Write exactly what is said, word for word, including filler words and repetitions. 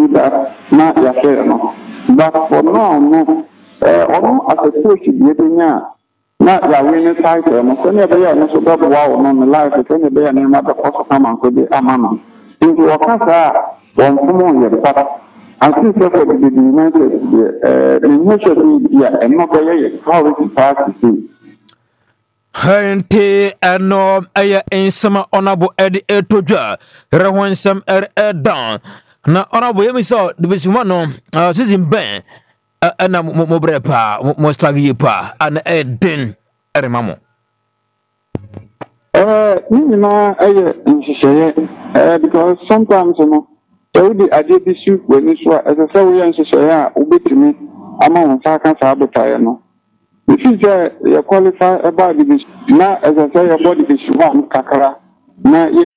do that na ya share no but for now no eh ono as a coach bi de nya na ya win title no so ne be ya no so ba wow no no life so ne be ya ne ma be ko so man ko bi amama nti wakasa won fumo ye pa anti se ko bi di united eh ni mo so bi ya e no be ye how is it party Hente ano aya ensama onabo edi etodwa rehwansam er edan na onabo yemiso dibisimo no season ben ana mo brepa mo struggle pa ana eden eremamo eh ni na aye nhihye eh because sometimes no so the ade bi su when so as I say we nhihye a obetimi ama won fa kan sa abotare no if you say you qualify about the na as I say your body is one kakara na